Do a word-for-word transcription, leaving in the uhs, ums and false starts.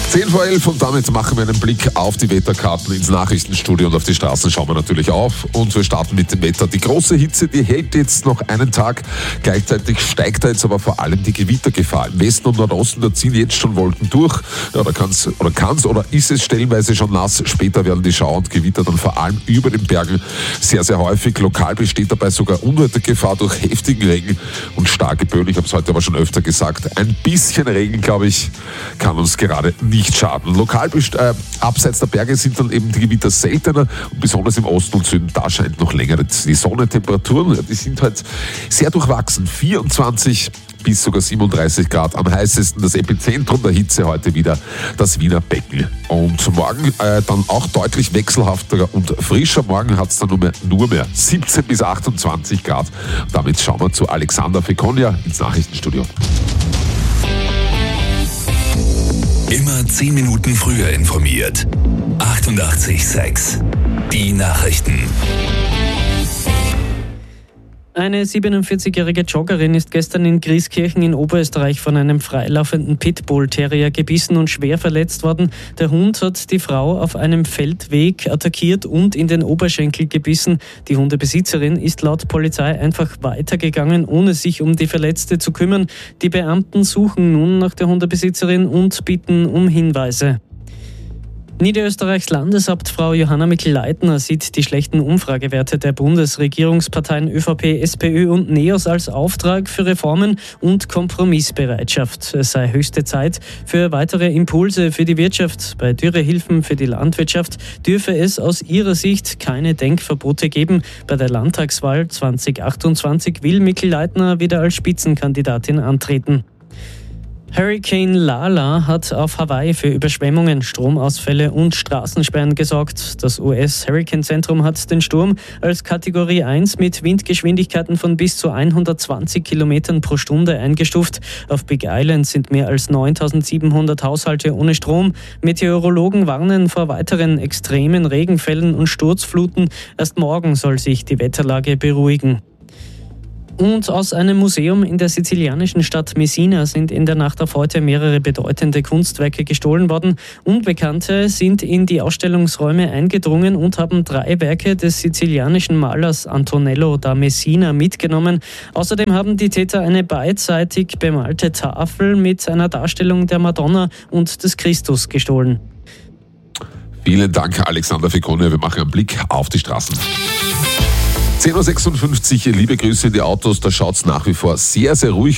zehn vor elf und damit machen wir einen Blick auf die Wetterkarten ins Nachrichtenstudio und auf die Straßen schauen wir natürlich auf. Und wir starten mit dem Wetter. Die große Hitze, die hält jetzt noch einen Tag. Gleichzeitig steigt da jetzt aber vor allem die Gewittergefahr. Im Westen und Nordosten, da ziehen jetzt schon Wolken durch. Ja, da kann's oder kann's oder ist es stellenweise schon nass. Später werden die Schauer und Gewitter dann vor allem über den Bergen sehr, sehr häufig. Lokal besteht dabei sogar Unwettergefahr durch heftigen Regen und starke Böen. Ich habe es heute aber schon öfter gesagt. Ein bisschen Regen, glaube ich, kann uns gerade nicht schaden. Lokal best- äh, abseits der Berge sind dann eben die Gewitter seltener und besonders im Osten und Süden, da scheint noch länger die Sonne. Temperaturen, die sind halt sehr durchwachsen. vierundzwanzig bis sogar siebenunddreißig Grad. Am heißesten das Epizentrum der Hitze heute wieder das Wiener Becken. Und morgen äh, dann auch deutlich wechselhafter und frischer. Morgen hat es dann nur mehr, nur mehr siebzehn bis achtundzwanzig Grad. Damit schauen wir zu Alexander Fekonia ins Nachrichtenstudio. Immer zehn Minuten früher informiert. achtundachtzig Komma sechs. Die Nachrichten. Eine siebenundvierzigjährige Joggerin ist gestern in Grieskirchen in Oberösterreich von einem freilaufenden Pitbull-Terrier gebissen und schwer verletzt worden. Der Hund hat die Frau auf einem Feldweg attackiert und in den Oberschenkel gebissen. Die Hundebesitzerin ist laut Polizei einfach weitergegangen, ohne sich um die Verletzte zu kümmern. Die Beamten suchen nun nach der Hundebesitzerin und bitten um Hinweise. Niederösterreichs Landeshauptfrau Johanna Mikl-Leitner sieht die schlechten Umfragewerte der Bundesregierungsparteien ÖVP, SPÖ und NEOS als Auftrag für Reformen und Kompromissbereitschaft. Es sei höchste Zeit für weitere Impulse für die Wirtschaft. Bei Dürrehilfen für die Landwirtschaft dürfe es aus ihrer Sicht keine Denkverbote geben. Bei der Landtagswahl zwanzig achtundzwanzig will Mikl-Leitner wieder als Spitzenkandidatin antreten. Hurricane Lala hat auf Hawaii für Überschwemmungen, Stromausfälle und Straßensperren gesorgt. Das U S-Hurricane-Zentrum hat den Sturm als Kategorie eins mit Windgeschwindigkeiten von bis zu hundertzwanzig Kilometern pro Stunde eingestuft. Auf Big Island sind mehr als neuntausendsiebenhundert Haushalte ohne Strom. Meteorologen warnen vor weiteren extremen Regenfällen und Sturzfluten. Erst morgen soll sich die Wetterlage beruhigen. Und aus einem Museum in der sizilianischen Stadt Messina sind in der Nacht auf heute mehrere bedeutende Kunstwerke gestohlen worden. Unbekannte sind in die Ausstellungsräume eingedrungen und haben drei Werke des sizilianischen Malers Antonello da Messina mitgenommen. Außerdem haben die Täter eine beidseitig bemalte Tafel mit einer Darstellung der Madonna und des Christus gestohlen. Vielen Dank, Alexander Fekonia. Wir machen einen Blick auf die Straßen. zehn Uhr sechsundfünfzig, liebe Grüße in die Autos, da schaut es nach wie vor sehr, sehr ruhig